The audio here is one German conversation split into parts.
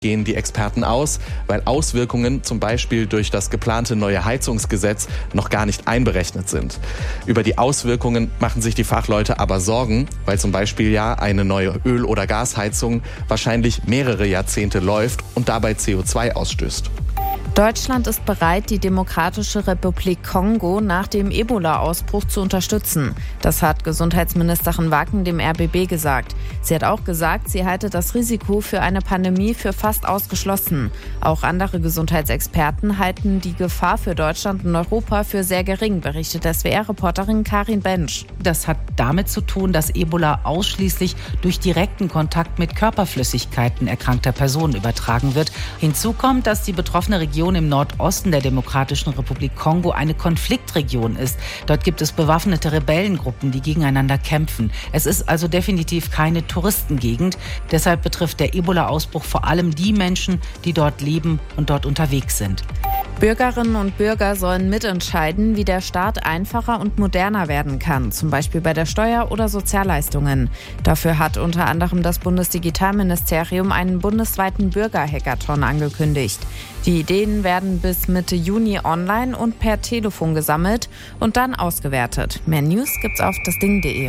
gehen die Experten aus, weil Auswirkungen zum Beispiel durch das geplante neue Heizungsgesetz noch gar nicht einberechnet sind. Über die Auswirkungen machen sich die Fachleute aber Sorgen, weil zum Beispiel ja eine neue Öl- oder Gasheizung wahrscheinlich mehrere Jahrzehnte läuft und dabei CO2 ausstößt. Deutschland ist bereit, die Demokratische Republik Kongo nach dem Ebola-Ausbruch zu unterstützen. Das hat Gesundheitsministerin Wacken dem RBB gesagt. Sie hat auch gesagt, sie halte das Risiko für eine Pandemie für fast ausgeschlossen. Auch andere Gesundheitsexperten halten die Gefahr für Deutschland und Europa für sehr gering, berichtet SWR-Reporterin Karin Bensch. Das hat damit zu tun, dass Ebola ausschließlich durch direkten Kontakt mit Körperflüssigkeiten erkrankter Personen übertragen wird. Hinzu kommt, dass die betroffene Region im Nordosten der Demokratischen Republik Kongo eine Konfliktregion ist. Dort gibt es bewaffnete Rebellengruppen, die gegeneinander kämpfen. Es ist also definitiv keine Touristengegend. Deshalb betrifft der Ebola-Ausbruch vor allem die Menschen, die dort leben und dort unterwegs sind. Bürgerinnen und Bürger sollen mitentscheiden, wie der Staat einfacher und moderner werden kann, zum Beispiel bei der Steuer- oder Sozialleistungen. Dafür hat unter anderem das Bundesdigitalministerium einen bundesweiten Bürger-Hackathon angekündigt. Die Ideen werden bis Mitte Juni online und per Telefon gesammelt und dann ausgewertet. Mehr News gibt's auf dasding.de.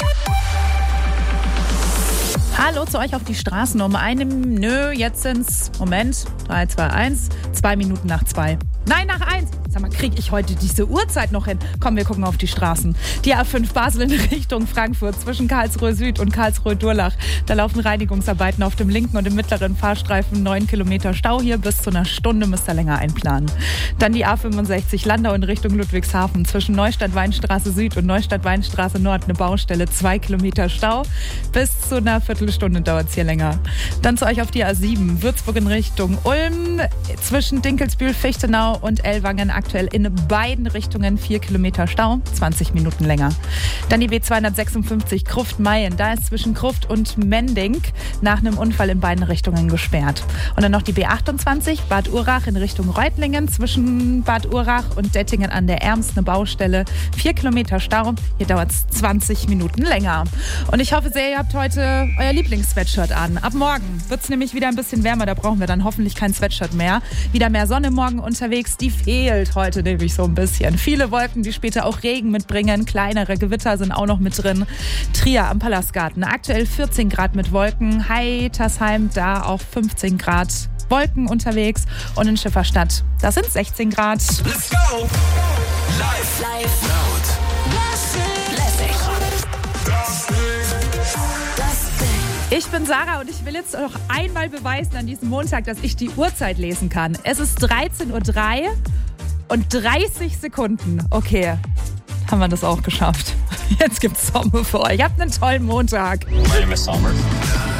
Hallo zu euch auf die Straßen jetzt sind's, 3, 2, 1, 2 Minuten nach 2. Nein, nach 1. Sag mal, kriege ich heute diese Uhrzeit noch hin? Komm, wir gucken auf die Straßen. Die A5 Basel in Richtung Frankfurt zwischen Karlsruhe Süd und Karlsruhe Durlach. Da laufen Reinigungsarbeiten auf dem linken und im mittleren Fahrstreifen. 9 Kilometer Stau hier, bis zu einer Stunde müsst ihr länger einplanen. Dann die A65 Landau in Richtung Ludwigshafen zwischen Neustadt-Weinstraße Süd und Neustadt-Weinstraße Nord eine Baustelle. 2 Kilometer Stau, bis zu einer Viertelstunde dauert es hier länger. Dann zu euch auf die A7 Würzburg in Richtung Ulm zwischen Dinkelsbühl, Fichtenau und Ellwangen aktuell in beiden Richtungen 4 Kilometer Stau, 20 Minuten länger. Dann die B256 Kruft-Mayen, da ist zwischen Kruft und Mending nach einem Unfall in beiden Richtungen gesperrt. Und dann noch die B28 Bad Urach in Richtung Reutlingen zwischen Bad Urach und Dettingen an der Erms eine Baustelle, 4 Kilometer Stau, hier dauert es 20 Minuten länger. Und ich hoffe sehr, ihr habt heute euer Lieblings-Sweatshirt an. Ab morgen wird es nämlich wieder ein bisschen wärmer, da brauchen wir dann hoffentlich kein Sweatshirt mehr. Wieder mehr Sonne morgen unterwegs, die fehlt heute nämlich so ein bisschen. Viele Wolken, die später auch Regen mitbringen, kleinere Gewitter sind auch noch mit drin. Trier am Palastgarten, aktuell 14 Grad mit Wolken, Heitersheim, da auch 15 Grad Wolken unterwegs und in Schifferstadt, da sind 16 Grad. Let's go! Live, laut, lässig. Ich bin Sarah und ich will jetzt noch einmal beweisen an diesem Montag, dass ich die Uhrzeit lesen kann. Es ist 13:03 Uhr und 30 Sekunden. Okay, haben wir das auch geschafft. Jetzt gibt's Sommer für euch. Habt einen tollen Montag. My name is Summer.